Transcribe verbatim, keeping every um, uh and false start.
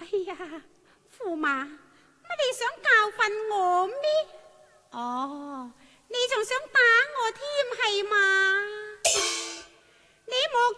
哎呀，驸馬，乜你想教訓我咩？哦，你仲想帶